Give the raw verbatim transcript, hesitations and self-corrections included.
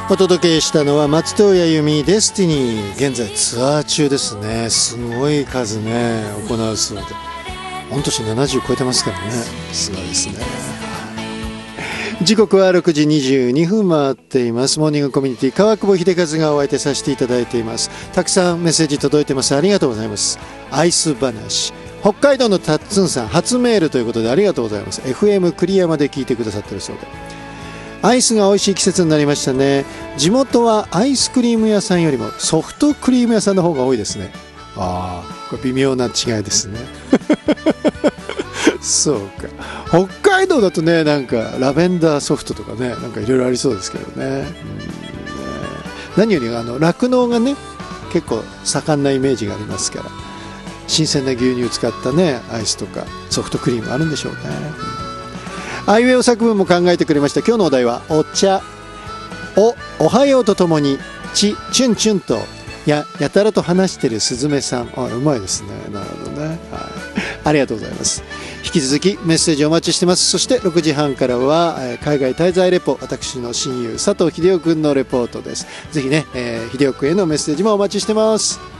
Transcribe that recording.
お届けしたのは松任谷由実デスティニー。現在ツアー中ですね。すごい数ね行うそうで、御年ななじゅう超えてますからね、すごいですね。時刻はろくじにじゅうにふん回っています。モーニングコミュニティ川久保秀和がお相手させていただいています。たくさんメッセージ届いてます。ありがとうございます。アイス話、北海道のタッツンさん初メールということでありがとうございます。 エフエム 栗山で聞いてくださってるそうで、アイスが美味しい季節になりましたね。地元はアイスクリーム屋さんよりもソフトクリーム屋さんの方が多いですね。ああ、これ微妙な違いですね。そうか、北海道だとね、なんかラベンダーソフトとかね、なんかいろいろありそうですけどね。うんね、何よりあの酪農がね結構盛んなイメージがありますから、新鮮な牛乳を使ったねアイスとかソフトクリームあるんでしょうね。あいうえお作文も考えてくれました。今日のお題はお茶、おおはようとともにちチュンチュンとややたらと話してるすずめさん。あ、うまいですね。なるほどね、はい、ありがとうございます。引き続きメッセージお待ちしてます。そしてろくじはんからは海外滞在レポ、私の親友佐藤秀夫君のレポートです。ぜひね、えー、秀夫君へのメッセージもお待ちしてます。